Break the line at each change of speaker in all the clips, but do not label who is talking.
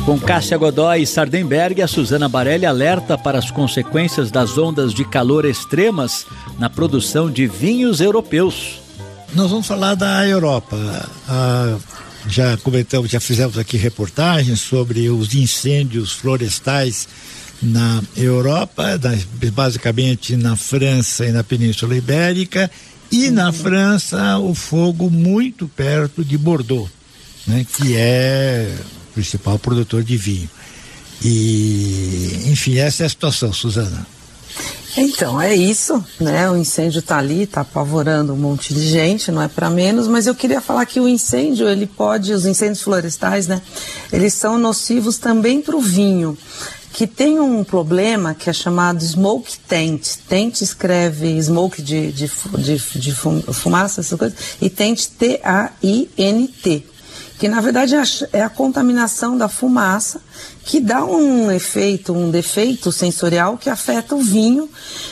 Com Cássia Godoy e Sardenberg, a Suzana Barelli alerta para as consequências das ondas de calor extremas na produção de vinhos europeus.
Nós vamos falar da Europa. Já comentamos, já fizemos aqui reportagens sobre os incêndios florestais na Europa, basicamente na França e na Península Ibérica, e na França o fogo muito perto de Bordeaux, né, que é o principal produtor de vinho. E, enfim, essa é a situação, Suzana.
Então, é isso, né? O incêndio está ali, está apavorando um monte de gente, não é para menos, mas eu queria falar que o incêndio, os incêndios florestais, né? Eles são nocivos também para o vinho, que tem um problema que é chamado smoke taint. Taint escreve smoke de fumaça, essas coisas, e taint T-A-I-N-T. Que na verdade é a contaminação da fumaça que dá um defeito sensorial que afeta o vinho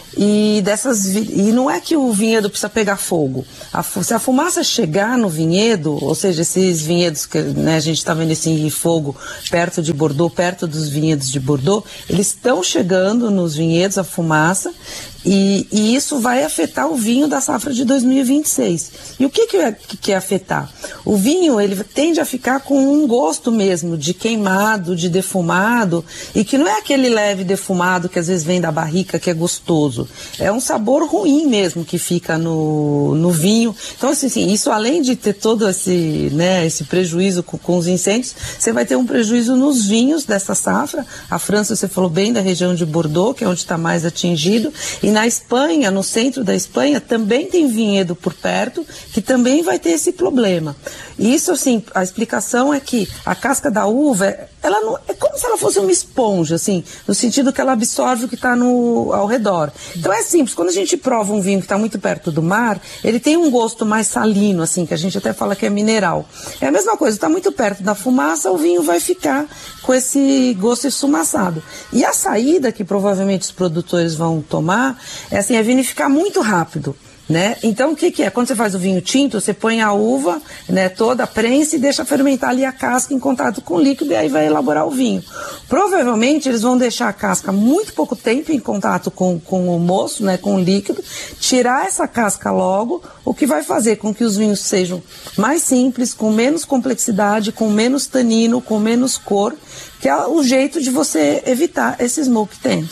e não é que o vinhedo precisa pegar fogo. Se a fumaça chegar no vinhedo, ou seja, esses vinhedos que, né, a gente está vendo esse fogo perto de Bordeaux, perto dos vinhedos de Bordeaux, eles estão chegando nos vinhedos, a fumaça, e isso vai afetar o vinho da safra de 2026. E o que é afetar? O vinho, ele tende a ficar com um gosto mesmo de queimado, de defumado, e que não é aquele leve defumado que às vezes vem da barrica, que é gostoso. É um sabor ruim mesmo que fica no vinho. Então, assim, isso além de ter todo esse prejuízo com os incêndios, você vai ter um prejuízo nos vinhos dessa safra. A França, você falou bem da região de Bordeaux, que é onde está mais atingido, e na Espanha, no centro da Espanha, também tem vinhedo por perto, que também vai ter esse problema. E isso, assim, a explicação é que a casca da uva, ela não, é como se ela fosse uma esponja, assim, no sentido que ela absorve o que está ao redor. Então é simples, quando a gente prova um vinho que está muito perto do mar, ele tem um gosto mais salino, assim, que a gente até fala que é mineral. É a mesma coisa, está muito perto da fumaça, o vinho vai ficar com esse gosto esfumaçado. E a saída que provavelmente os produtores vão tomar é vinificar muito rápido. Né? Então o que é? Quando você faz o vinho tinto, você põe a uva, né, toda, prensa e deixa fermentar ali a casca em contato com o líquido e aí vai elaborar o vinho. Provavelmente eles vão deixar a casca muito pouco tempo em contato com o moço, né, com o líquido, tirar essa casca logo, o que vai fazer com que os vinhos sejam mais simples, com menos complexidade, com menos tanino, com menos cor, que é o jeito de você evitar esse smoke taint.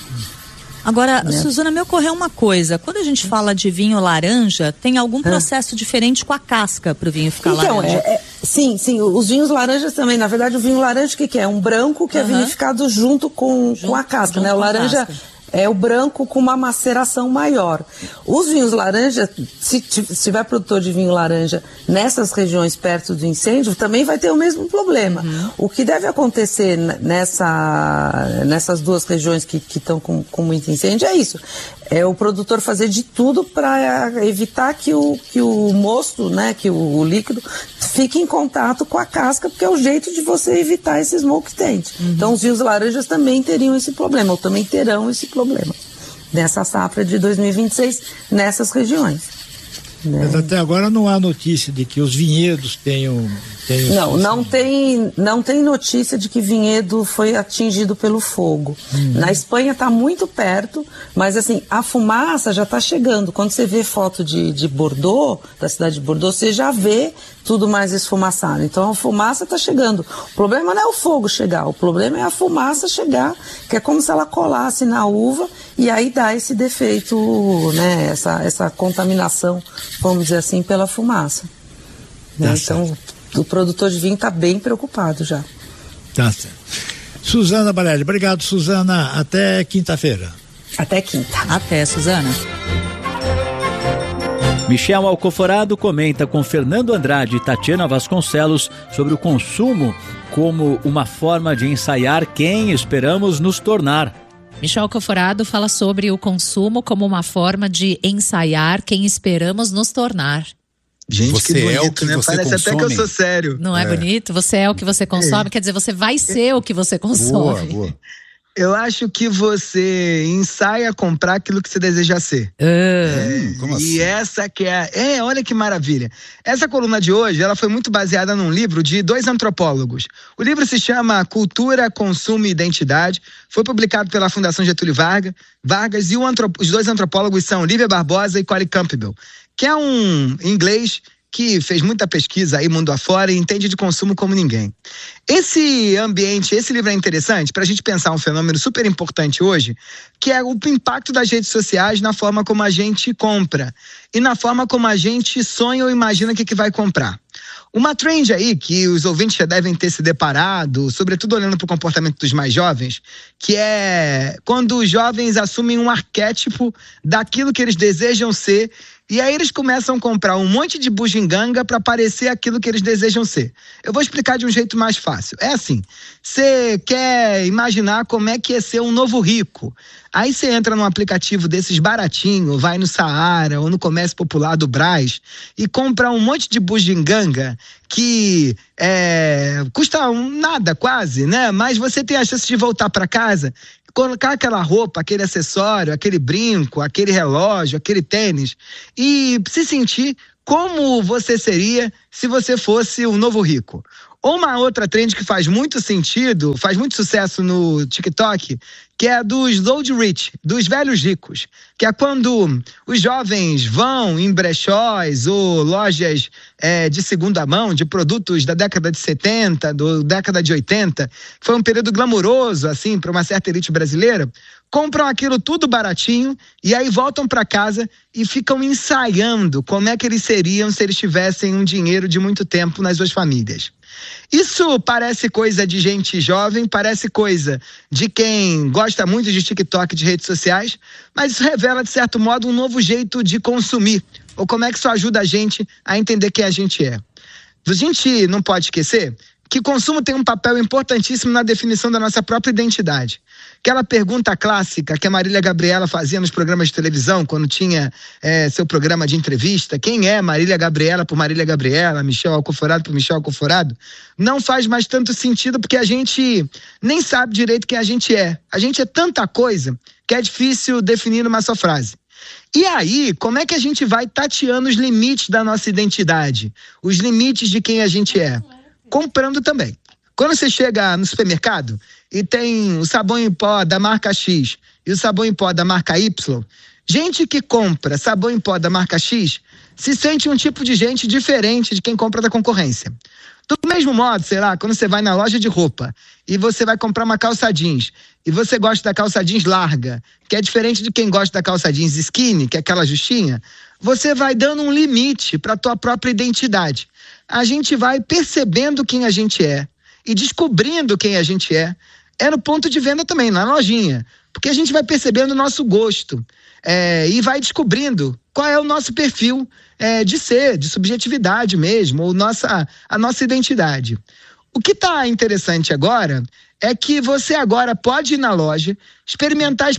Agora, Suzana, me ocorreu uma coisa. Quando a gente fala de vinho laranja, tem algum processo diferente com a casca para o vinho ficar laranja?
Sim, os vinhos laranjas também. Na verdade, o vinho laranja, o que é? Um branco que é vinificado junto com a casca, né? O laranja é o branco com uma maceração maior. Os vinhos laranja, se tiver produtor de vinho laranja nessas regiões perto do incêndio, também vai ter o mesmo problema. O que deve acontecer nessas duas regiões que estão com muito incêndio é isso. É o produtor fazer de tudo para evitar que o mosto, né, que o líquido fique em contato com a casca, porque é o jeito de você evitar esse smoke taint. Então os vinhos laranjas também teriam esse problema, ou também terão esse problema nessa safra de 2026 nessas regiões.
Mas até agora não há notícia de que os vinhedos tenham
não tem notícia de que vinhedo foi atingido pelo fogo. Na Espanha está muito perto, mas assim, a fumaça já está chegando. Quando você vê foto de Bordeaux, da cidade de Bordeaux, você já vê tudo mais esfumaçado. Então a fumaça está chegando. O problema não é o fogo chegar, o problema é a fumaça chegar, que é como se ela colasse na uva e aí dá esse defeito, né, essa contaminação, vamos dizer assim, pela fumaça. Né? Então o produtor de vinho está bem preocupado já.
Tá certo. Suzana Barelli, obrigado, Suzana. Até quinta-feira.
Até quinta.
Até, Suzana.
Michel Alcoforado comenta com Fernando Andrade e Tatiana Vasconcelos sobre o consumo como uma forma de ensaiar quem esperamos nos tornar.
Michel Alcoforado fala sobre o consumo como uma forma de ensaiar quem esperamos nos tornar.
Gente,
você
que bonito,
é o que
né?
você
Parece
consome.
até que eu sou sério.
Não é bonito? Você é o que você consome, quer dizer, você vai ser o que você consome.
Boa.
Eu acho que você ensaia comprar aquilo que você deseja ser.
Como assim?
E essa que olha que maravilha. Essa coluna de hoje, ela foi muito baseada num livro de 2 antropólogos. O livro se chama Cultura, Consumo e Identidade. Foi publicado pela Fundação Getúlio Vargas e os 2 antropólogos são Lívia Barbosa e Corey Campbell, que é um inglês que fez muita pesquisa aí mundo afora e entende de consumo como ninguém. Esse livro é interessante para a gente pensar um fenômeno super importante hoje, que é o impacto das redes sociais na forma como a gente compra e na forma como a gente sonha ou imagina o que vai comprar. Uma trend aí que os ouvintes já devem ter se deparado, sobretudo olhando para o comportamento dos mais jovens, que é quando os jovens assumem um arquétipo daquilo que eles desejam ser. E aí eles começam a comprar um monte de bugiganga para parecer aquilo que eles desejam ser. Eu vou explicar de um jeito mais fácil. É assim, você quer imaginar como é que é ser um novo rico. Aí você entra num aplicativo desses baratinho, vai no Saara ou no Comércio Popular do Brás e compra um monte de bugiganga que custa nada quase, né? Mas você tem a chance de voltar para casa, colocar aquela roupa, aquele acessório, aquele brinco, aquele relógio, aquele tênis e se sentir como você seria se você fosse um novo rico. Ou uma outra trend que faz muito sentido, faz muito sucesso no TikTok, que é dos old rich, dos velhos ricos, que é quando os jovens vão em brechós ou lojas de segunda mão, de produtos da década de 70, da década de 80, que foi um período glamouroso, assim, para uma certa elite brasileira, compram aquilo tudo baratinho e aí voltam para casa e ficam ensaiando como é que eles seriam se eles tivessem um dinheiro de muito tempo nas suas famílias. Isso parece coisa de gente jovem, parece coisa de quem gosta muito de TikTok, de redes sociais, mas isso revela, de certo modo, um novo jeito de consumir, ou como é que isso ajuda a gente a entender quem a gente é. A gente não pode esquecer que consumo tem um papel importantíssimo na definição da nossa própria identidade. Aquela pergunta clássica que a Marília Gabriela fazia nos programas de televisão, quando tinha seu programa de entrevista, quem é Marília Gabriela por Marília Gabriela, Michel Alcoforado por Michel Alcoforado, não faz mais tanto sentido porque a gente nem sabe direito quem a gente é. A gente é tanta coisa que é difícil definir numa só frase. E aí, como é que a gente vai tateando os limites da nossa identidade? Os limites de quem a gente é? Comprando também. Quando você chega no supermercado e tem o sabão em pó da marca X e o sabão em pó da marca Y, gente que compra sabão em pó da marca X se sente um tipo de gente diferente de quem compra da concorrência. Do mesmo modo, sei lá, quando você vai na loja de roupa e você vai comprar uma calça jeans e você gosta da calça jeans larga, que é diferente de quem gosta da calça jeans skinny, que é aquela justinha, você vai dando um limite para a tua própria identidade. A gente vai percebendo quem a gente é e descobrindo quem a gente é no ponto de venda também, na lojinha. Porque a gente vai percebendo o nosso gosto e vai descobrindo qual é o nosso perfil de ser, de subjetividade mesmo, ou a nossa identidade. O que está interessante agora é que você agora pode ir na loja, experimentar,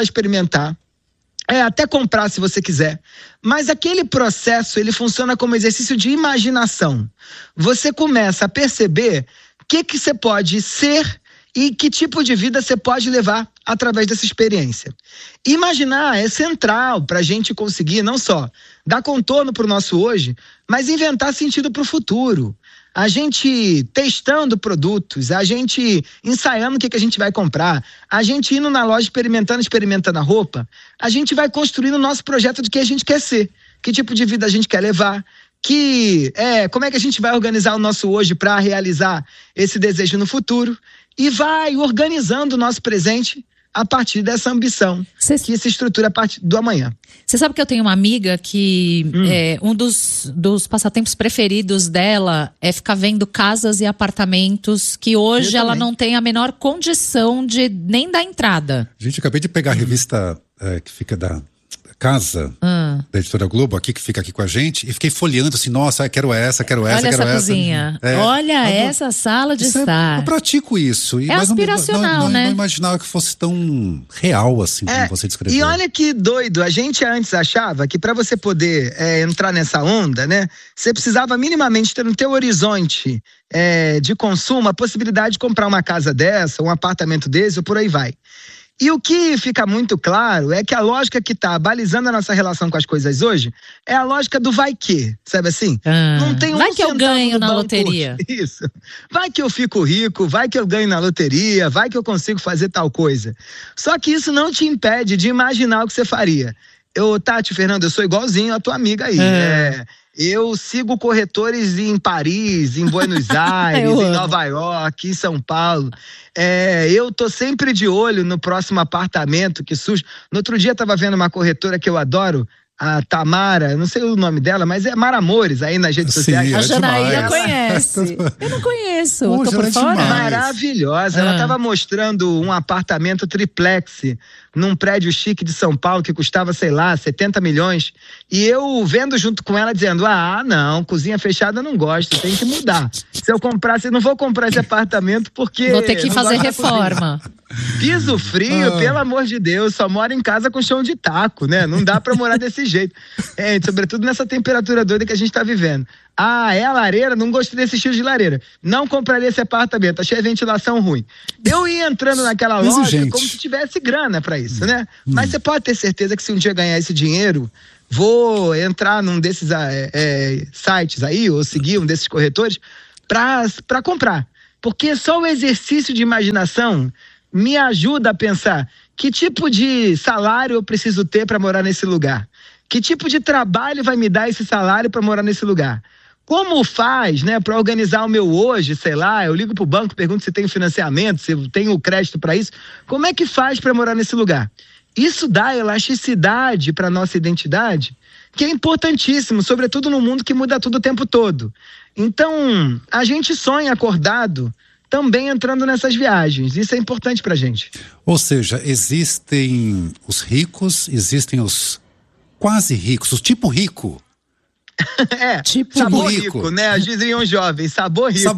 até comprar se você quiser, mas aquele processo ele funciona como exercício de imaginação. Você começa a perceber o que você pode ser e que tipo de vida você pode levar através dessa experiência. Imaginar é central para a gente conseguir não só dar contorno para o nosso hoje, mas inventar sentido para o futuro. A gente testando produtos, a gente ensaiando o que a gente vai comprar, a gente indo na loja experimentando a roupa, a gente vai construindo o nosso projeto de que a gente quer ser, que tipo de vida a gente quer levar, como é que a gente vai organizar o nosso hoje para realizar esse desejo no futuro e vai organizando o nosso presente a partir dessa ambição que se estrutura a partir do amanhã.
Você sabe que eu tenho uma amiga que um dos passatempos preferidos dela é ficar vendo casas e apartamentos que hoje ela não tem a menor condição de nem dar entrada.
Gente, acabei de pegar a revista que fica casa da Editora Globo, aqui, que fica aqui com a gente, e fiquei folheando assim, nossa, quero essa,
Olha
quero
essa
essa.
cozinha. Olha essa sala de estar.
Eu pratico isso.
É aspiracional, né?
Não imaginava que fosse tão real assim, como você descreveu.
E olha que doido, a gente antes achava que para você poder entrar nessa onda, né, você precisava minimamente ter no teu horizonte de consumo a possibilidade de comprar uma casa dessa, um apartamento desse, ou por aí vai. E o que fica muito claro é que a lógica que está balizando a nossa relação com as coisas hoje é a lógica do vai que, sabe assim? Não tem
vai que eu ganho na loteria.
Isso. Vai que eu fico rico, vai que eu ganho na loteria, vai que eu consigo fazer tal coisa. Só que isso não te impede de imaginar o que você faria. Tati, Fernando, eu sou igualzinho a tua amiga aí. Eu sigo corretores em Paris, em Buenos Aires, em Nova York, em São Paulo. Eu tô sempre de olho no próximo apartamento que surge. No outro dia eu tava vendo uma corretora que eu adoro, a Tamara, não sei o nome dela, mas é Mara Amores aí nas redes sociais.
A Janaína conhece. Eu não conheço, eu tô por fora.
Maravilhosa. Ela tava mostrando um apartamento triplex num prédio chique de São Paulo que custava, sei lá, 70 milhões. E eu vendo junto com ela dizendo, não, cozinha fechada eu não gosto, tem que mudar. Se eu não vou comprar esse apartamento porque...
Vou ter que fazer reforma.
Piso frio, pelo amor de Deus, só mora em casa com chão de taco, né? Não dá pra morar desse jeito. Sobretudo nessa temperatura doida que a gente tá vivendo. É a lareira? Não gostei desse estilo de lareira. Não compraria esse apartamento, achei a ventilação ruim. Eu ia entrando naquela loja como se tivesse grana pra isso, né? Mas você pode ter certeza que se um dia ganhar esse dinheiro, vou entrar num desses sites aí, ou seguir um desses corretores, pra comprar. Porque só o exercício de imaginação me ajuda a pensar que tipo de salário eu preciso ter para morar nesse lugar. Que tipo de trabalho vai me dar esse salário para morar nesse lugar? Como faz, né, para organizar o meu hoje, sei lá, eu ligo pro banco, pergunto se tem financiamento, se eu tenho crédito para isso. Como é que faz para morar nesse lugar? Isso dá elasticidade para nossa identidade, que é importantíssimo, sobretudo no mundo que muda tudo o tempo todo. Então, a gente sonha acordado também entrando nessas viagens. Isso é importante pra gente.
Ou seja, existem os ricos, existem os quase ricos, o tipo rico.
Tipo sabor rico, né? Dizeriam jovens, sabor rico.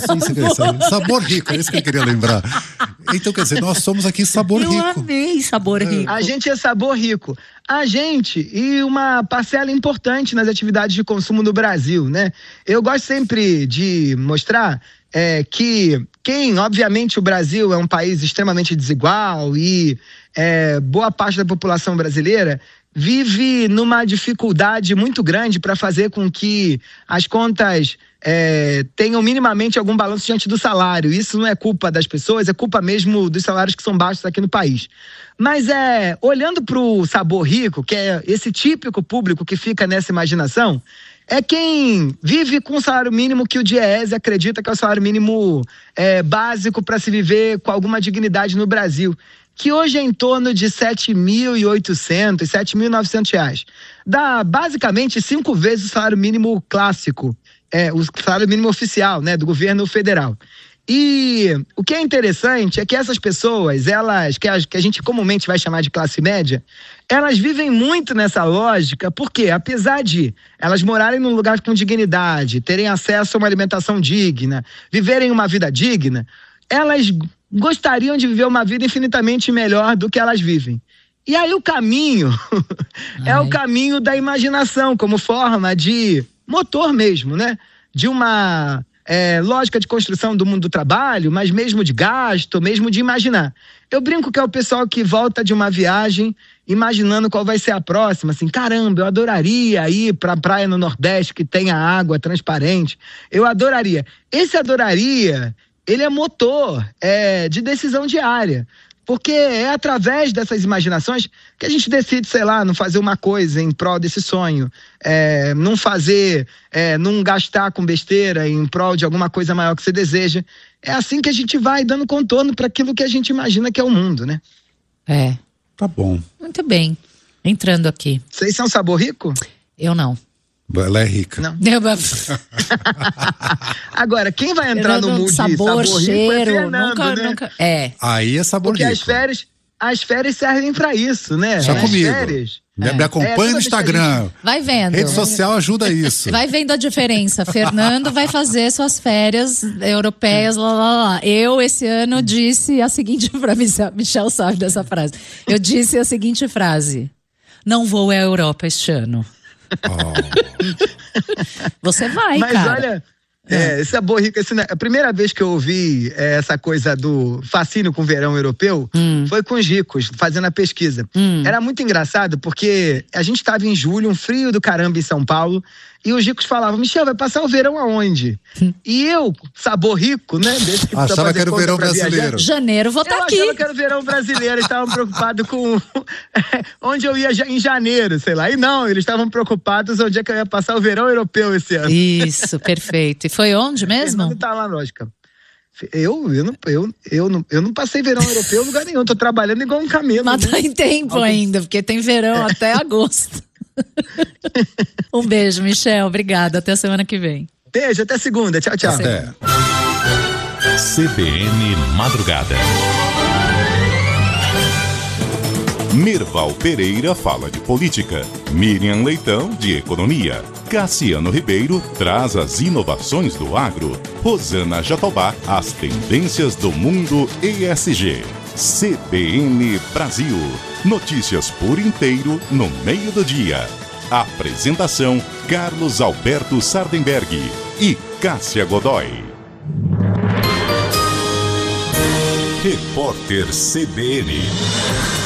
Sabor rico, é isso que eu queria lembrar. Então, quer dizer, nós somos aqui sabor rico.
Eu amei sabor rico.
A gente é sabor rico. A gente e uma parcela importante nas atividades de consumo no Brasil, né? Eu gosto sempre de mostrar que obviamente o Brasil é um país extremamente desigual e boa parte da população brasileira vive numa dificuldade muito grande para fazer com que as contas tenham minimamente algum balanço diante do salário. Isso não é culpa das pessoas, é culpa mesmo dos salários que são baixos aqui no país. Mas olhando para o sabor rico, que é esse típico público que fica nessa imaginação, é quem vive com o salário mínimo que o Diese acredita que é o salário mínimo básico para se viver com alguma dignidade no Brasil, que hoje é em torno de R$ 7.800, R$ 7.900. Dá basicamente 5 vezes o salário mínimo clássico, o salário mínimo oficial, né, do governo federal. E o que é interessante é que essas pessoas, que a gente comumente vai chamar de classe média, elas vivem muito nessa lógica, porque apesar de elas morarem num lugar com dignidade, terem acesso a uma alimentação digna, viverem uma vida digna, elas gostariam de viver uma vida infinitamente melhor do que elas vivem. E aí o caminho é o caminho da imaginação, como forma de motor mesmo, né? De uma lógica de construção do mundo do trabalho, mas mesmo de gasto, mesmo de imaginar. Eu brinco que é o pessoal que volta de uma viagem imaginando qual vai ser a próxima, assim, caramba, eu adoraria ir pra praia no Nordeste que tenha água transparente, eu adoraria. Esse adoraria, ele é motor de decisão diária, porque é através dessas imaginações que a gente decide, sei lá, não fazer uma coisa em prol desse sonho, não gastar com besteira em prol de alguma coisa maior que você deseja. É assim que a gente vai dando contorno para aquilo que a gente imagina que é o mundo, né?
Tá bom.
Muito bem. Entrando aqui.
Vocês são sabor rico?
Eu não.
Ela é rica.
Não. Agora, quem vai entrar no mood de sabor
cheiro,
rico é Fernando,
nunca.
Aí é sabor
porque
rico.
as férias... as férias servem para isso, né?
Só
As
comigo.
férias.
Me acompanha no Instagram.
Vai vendo.
Rede social ajuda isso.
Vai vendo a diferença. Fernando vai fazer suas férias europeias, lá, lá, lá. Eu, esse ano, disse a seguinte frase. Michel sabe dessa frase. Eu disse a seguinte frase: não vou à Europa este ano. Você vai,
Mas
cara.
olha, esse sabor rico, a primeira vez que eu ouvi essa coisa do fascínio com o verão europeu foi com os ricos, fazendo a pesquisa. Era muito engraçado porque a gente estava em julho, um frio do caramba em São Paulo, e os ricos falavam: Michel, vai passar o verão aonde? E eu, sabor rico, né? Desse que
achava que era o verão brasileiro.
Janeiro, vou estar aqui.
Eu achava que era o verão brasileiro, eles estavam preocupados com onde eu ia em janeiro, sei lá. E não, eles estavam preocupados onde é que eu ia passar o verão europeu esse ano.
Isso, perfeito. E foi onde mesmo?
Não tá lá, lógica. Eu não passei verão europeu em lugar nenhum, tô trabalhando igual um camelo.
Mas
né?
tá em tempo ainda, porque tem verão até agosto. Um beijo, Michel, obrigada, até a semana que vem.
Beijo, até segunda, tchau, tchau.
Até.
CBN Madrugada. Mirval Pereira fala de política, Miriam Leitão de economia, Cassiano Ribeiro traz as inovações do agro, Rosana Jatobá as tendências do mundo ESG. CBN Brasil, notícias por inteiro no meio do dia. Apresentação: Carlos Alberto Sardenberg e Cássia Godoy. Repórter CBN.